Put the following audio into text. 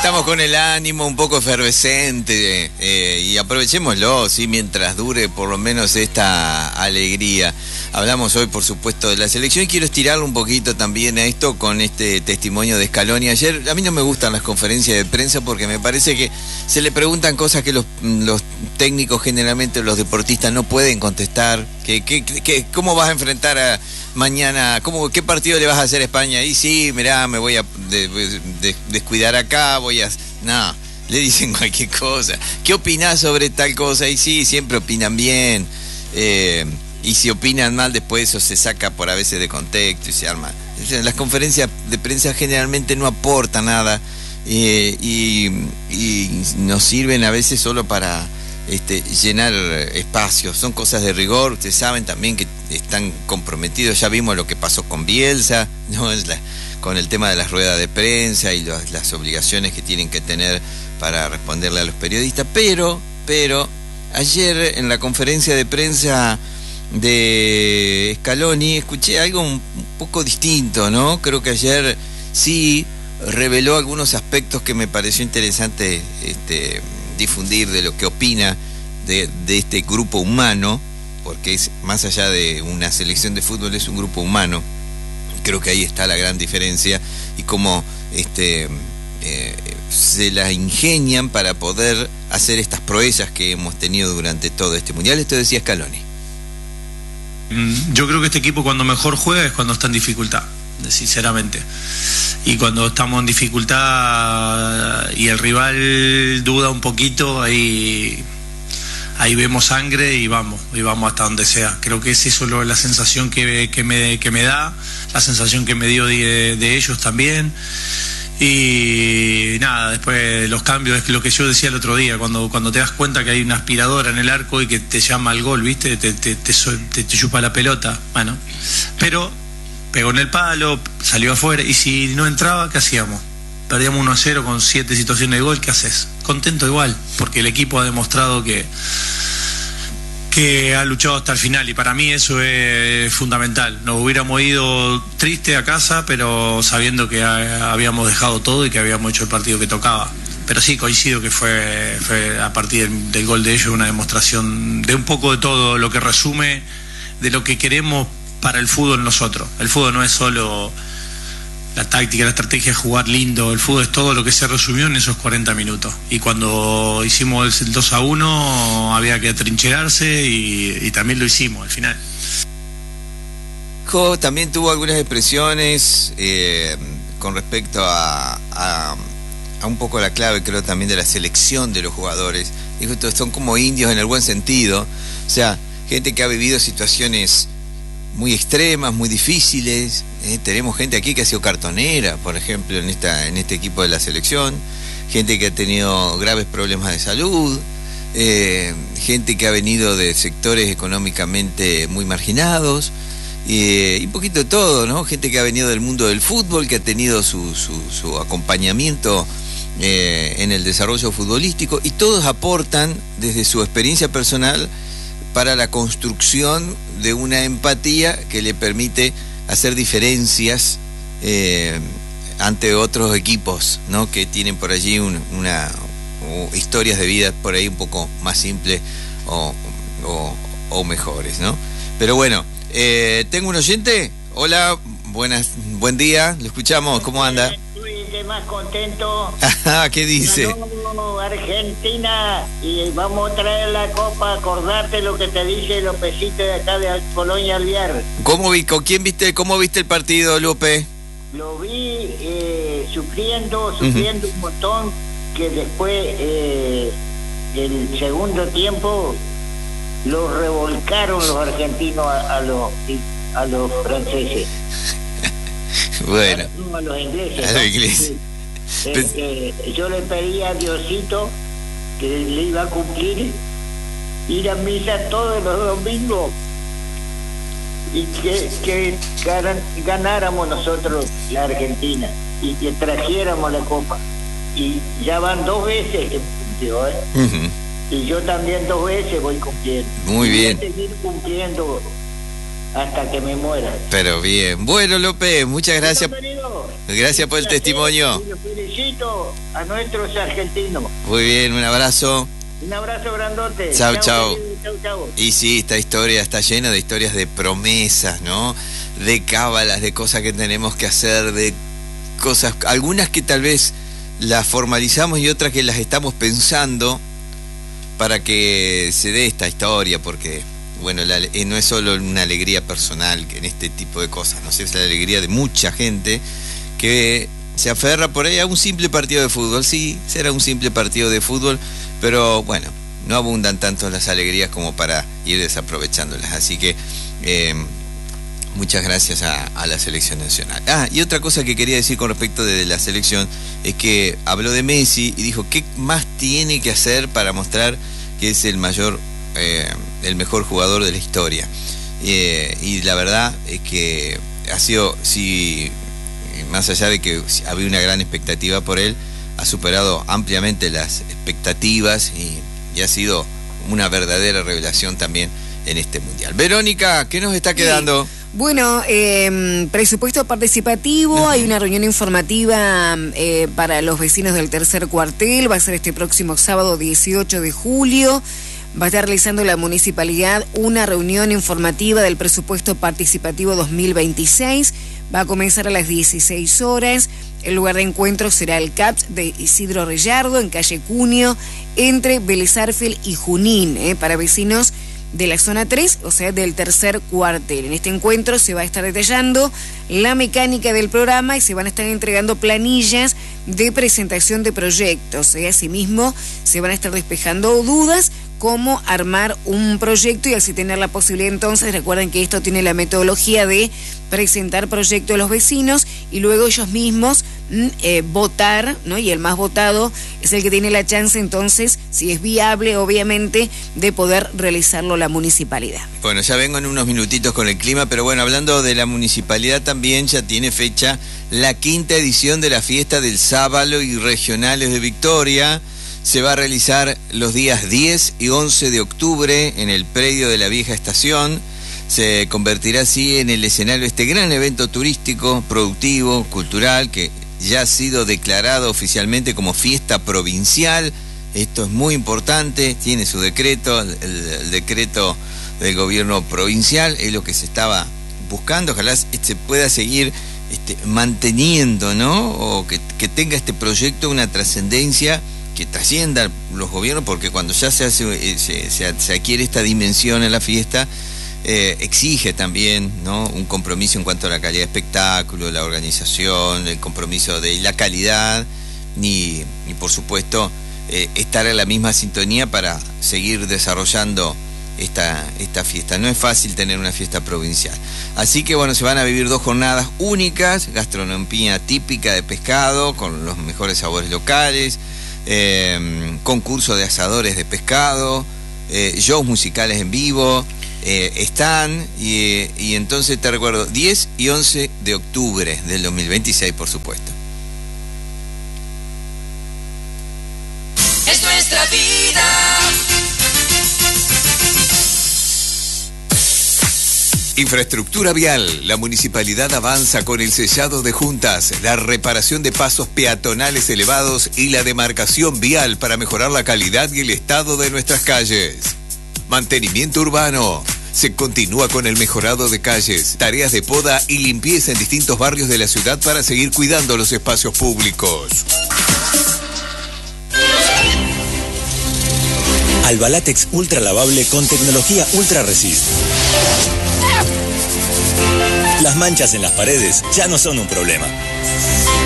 Estamos con el ánimo un poco efervescente y aprovechémoslo, ¿sí? Mientras dure por lo menos esta alegría. Hablamos hoy, por supuesto, de la selección y quiero estirarlo un poquito también a esto con este testimonio de Scaloni. Ayer, a mí no me gustan las conferencias de prensa porque me parece que se le preguntan cosas que los técnicos, generalmente los deportistas, no pueden contestar. ¿Cómo vas a enfrentar a mañana? ¿Qué partido le vas a hacer a España? Y sí, mirá, me voy a descuidar acá, No, le dicen cualquier cosa. ¿Qué opinás sobre tal cosa? Y sí, siempre opinan bien. Y si opinan mal, después eso se saca por a veces de contexto y se arma. Las conferencias de prensa generalmente no aportan nada y nos sirven a veces solo para llenar espacios. Son cosas de rigor. Ustedes saben también que están comprometidos. Ya vimos lo que pasó con Bielsa, ¿no? Con el tema de las ruedas de prensa y las obligaciones que tienen que tener para responderle a los periodistas. Pero ayer en la conferencia de prensa de Scaloni escuché algo un poco distinto, ¿no? Creo que ayer sí reveló algunos aspectos que me pareció interesante difundir de lo que opina de este grupo humano, porque es más allá de una selección de fútbol, es un grupo humano. Creo que ahí está la gran diferencia y cómo se las ingenian para poder hacer estas proezas que hemos tenido durante todo este mundial. Esto decía Scaloni. Yo creo que este equipo cuando mejor juega es cuando está en dificultad, sinceramente. Y cuando estamos en dificultad y el rival duda un poquito, ahí vemos sangre y vamos hasta donde sea. Creo que es eso la sensación que me da, la sensación que me dio de ellos también. Y nada, después los cambios, es lo que yo decía el otro día, cuando te das cuenta que hay una aspiradora en el arco y que te llama al gol, ¿viste? Te chupa la pelota, bueno, pero pegó en el palo, salió afuera, y si no entraba, ¿qué hacíamos? Perdíamos 1-0 con 7 situaciones de gol, ¿qué haces? Contento igual, porque el equipo ha demostrado que ha luchado hasta el final, y para mí eso es fundamental. Nos hubiéramos ido triste a casa, pero sabiendo que habíamos dejado todo y que habíamos hecho el partido que tocaba. Pero sí, coincido que fue a partir del gol de ellos una demostración de un poco de todo, lo que resume de lo que queremos para el fútbol nosotros. El fútbol no es solo la táctica, la estrategia, jugar lindo. El fútbol es todo lo que se resumió en esos 40 minutos. Y cuando hicimos el 2-1 había que atrincherarse y también lo hicimos al final. También tuvo algunas expresiones con respecto a un poco la clave, creo, también de la selección de los jugadores. Dijo, son como indios en el buen sentido. O sea, gente que ha vivido situaciones muy extremas, muy difíciles. Tenemos gente aquí que ha sido cartonera, por ejemplo, en este equipo de la selección, gente que ha tenido graves problemas de salud, gente que ha venido de sectores económicamente muy marginados, y un poquito de todo, ¿no? Gente que ha venido del mundo del fútbol, que ha tenido su acompañamiento en el desarrollo futbolístico, y todos aportan desde su experiencia personal para la construcción de una empatía que le permite hacer diferencias ante otros equipos, ¿no? Que tienen por allí historias de vida por ahí un poco más simples o mejores, ¿no? Pero bueno, tengo un oyente. Hola, buen día, lo escuchamos, ¿cómo anda? Estoy de más contento. ¿Qué dice? Ganó Argentina y vamos a traer la copa. Acordate lo que te dije Lopecito de acá de Colonia Alvear. ¿Cómo viste el partido, Lupe? Lo vi sufriendo un montón, que después el segundo tiempo lo revolcaron los argentinos a los franceses. Bueno, no, a los ingleses. A los ingleses. Yo le pedí a Diosito que le iba a cumplir ir a misa todos los domingos y que ganáramos nosotros la Argentina y que trajéramos la copa. Y ya van 2 veces que cumplió, ¿eh? Y yo también 2 veces voy cumpliendo. Muy bien. Voy a seguir cumpliendo hasta que me muera. Pero bien. Bueno, López, muchas gracias. Gracias por el testimonio. Y los felicito a nuestros argentinos. Muy bien, un abrazo. Un abrazo grandote. Chau, chau. Chau. Y sí, esta historia está llena de historias de promesas, ¿no? De cábalas, de cosas que tenemos que hacer, de cosas, algunas que tal vez las formalizamos y otras que las estamos pensando para que se dé esta historia, porque, bueno, no es solo una alegría personal en este tipo de cosas, ¿no? Es la alegría de mucha gente que se aferra por ahí a un simple partido de fútbol. Sí, será un simple partido de fútbol, pero bueno, no abundan tanto las alegrías como para ir desaprovechándolas. Así que muchas gracias a la selección nacional. Y otra cosa que quería decir con respecto de la selección es que habló de Messi y dijo qué más tiene que hacer para mostrar que es el mejor jugador de la historia. Y la verdad es que ha sido, sí, más allá de que había una gran expectativa por él, ha superado ampliamente las expectativas y ha sido una verdadera revelación también en este mundial. Verónica, ¿qué nos está quedando? Bueno, presupuesto participativo, hay una reunión informativa para los vecinos del tercer cuartel, va a ser este próximo sábado 18 de julio. Va a estar realizando la municipalidad una reunión informativa del presupuesto participativo 2026. Va a comenzar a las 16 horas. El lugar de encuentro será el CAPS de Isidro Reyardo, en calle Cunio, entre Vélez Arfiel y Junín, para vecinos de la zona 3, o sea, del tercer cuartel. En este encuentro se va a estar detallando la mecánica del programa y se van a estar entregando planillas de presentación de proyectos. Asimismo, se van a estar despejando dudas cómo armar un proyecto y así tener la posibilidad. Entonces, recuerden que esto tiene la metodología de presentar proyectos a los vecinos y luego ellos mismos votar, ¿no? Y el más votado es el que tiene la chance, entonces, si es viable, obviamente, de poder realizarlo la municipalidad. Bueno, ya vengo en unos minutitos con el clima, pero bueno, hablando de la municipalidad también ya tiene fecha la 5ª edición de la fiesta del Sábalo y Regionales de Victoria. Se va a realizar los días 10 y 11 de octubre en el predio de la vieja estación. Se convertirá así en el escenario de este gran evento turístico, productivo, cultural, que ya ha sido declarado oficialmente como fiesta provincial. Esto es muy importante, tiene su decreto, el decreto del gobierno provincial, es lo que se estaba buscando. Ojalá se pueda seguir manteniendo, ¿no? O que tenga este proyecto una trascendencia, que trascienda los gobiernos, porque cuando ya se adquiere esta dimensión en la fiesta, exige también, ¿no?, un compromiso en cuanto a la calidad de espectáculo, la organización, el compromiso de la calidad y por supuesto estar en la misma sintonía para seguir desarrollando esta fiesta. No es fácil tener una fiesta provincial. Así que bueno, se van a vivir 2 jornadas únicas, gastronomía típica de pescado con los mejores sabores locales, concurso de asadores de pescado, shows musicales en vivo, están y entonces te recuerdo 10 y 11 de octubre del 2026, por supuesto. Es nuestra vida. Infraestructura vial. La municipalidad avanza con el sellado de juntas, la reparación de pasos peatonales elevados y la demarcación vial para mejorar la calidad y el estado de nuestras calles. Mantenimiento urbano. Se continúa con el mejorado de calles, tareas de poda y limpieza en distintos barrios de la ciudad para seguir cuidando los espacios públicos. Albalatex ultra lavable con tecnología Ultra Resist. Las manchas en las paredes ya no son un problema.